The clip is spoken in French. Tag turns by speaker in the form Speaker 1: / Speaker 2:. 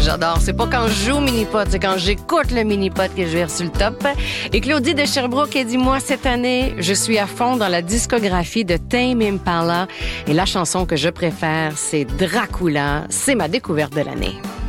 Speaker 1: J'adore. C'est pas quand je joue au mini-pot, c'est quand j'écoute le mini-pot que je vais sur le top. Et Claudie de Sherbrooke a dit, moi, cette année, je suis à fond dans la discographie de Tame Impala. Et la chanson que je préfère, c'est Dracula. C'est ma découverte de l'année.